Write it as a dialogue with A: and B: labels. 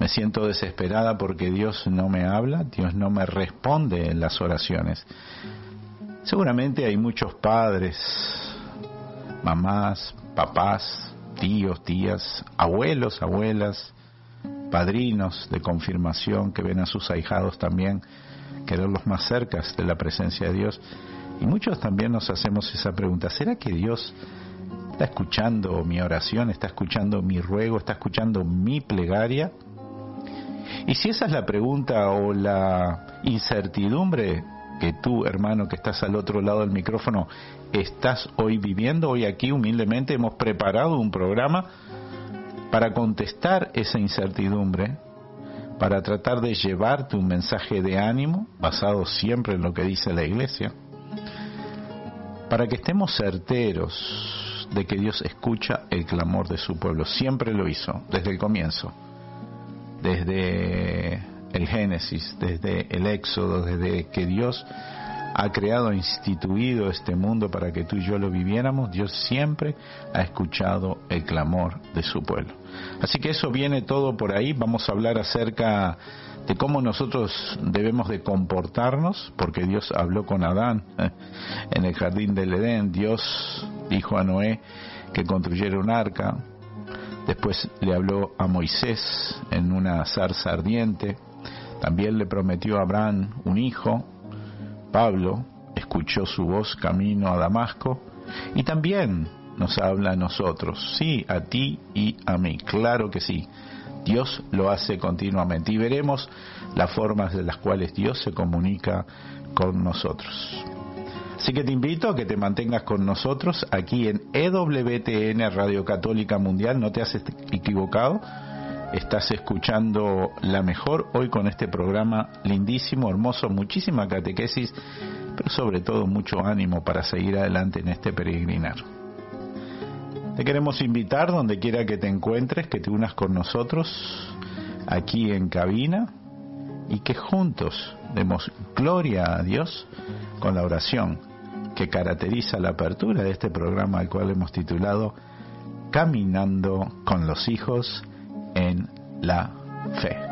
A: siento desesperada porque Dios no me habla, Dios no me responde en las oraciones. Seguramente hay muchos padres, mamás, papás, tíos, tías, abuelos, abuelas, padrinos de confirmación que ven a sus ahijados también quererlos más cerca de la presencia de Dios. Y muchos también nos hacemos esa pregunta: ¿será que Dios está escuchando mi oración, está escuchando mi ruego, está escuchando mi plegaria? Y si esa es la pregunta o la incertidumbre que tú, hermano, que estás al otro lado del micrófono, estás hoy viviendo, hoy aquí humildemente hemos preparado un programa para contestar esa incertidumbre, para tratar de llevarte un mensaje de ánimo, basado siempre en lo que dice la Iglesia, para que estemos certeros de que Dios escucha el clamor de su pueblo. Siempre lo hizo, desde el comienzo, desde el Génesis, desde el Éxodo, desde que Dios ha creado e instituido este mundo para que tú y yo lo viviéramos. Dios siempre ha escuchado el clamor de su pueblo. Así que eso viene todo por ahí. Vamos a hablar acerca de cómo nosotros debemos de comportarnos, porque Dios habló con Adán en el jardín del Edén. Dios dijo a Noé que construyera un arca. Después le habló a Moisés en una zarza ardiente. También le prometió a Abraham un hijo. Pablo escuchó su voz camino a Damasco, y también nos habla a nosotros, sí, a ti y a mí, claro que sí. Dios lo hace continuamente y veremos las formas de las cuales Dios se comunica con nosotros. Así que te invito a que te mantengas con nosotros aquí en EWTN Radio Católica Mundial. No te has equivocado, estás escuchando la mejor hoy con este programa lindísimo, hermoso, muchísima catequesis, pero sobre todo mucho ánimo para seguir adelante en este peregrinar. Te queremos invitar, donde quiera que te encuentres, que te unas con nosotros aquí en cabina y que juntos demos gloria a Dios con la oración que caracteriza la apertura de este programa, al cual hemos titulado Caminando con los hijos en la fe.